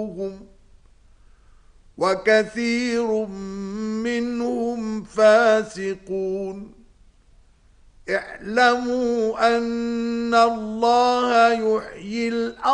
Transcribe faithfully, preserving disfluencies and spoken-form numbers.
وكثير منهم فاسقون اعلموا أن الله يحيي الأرض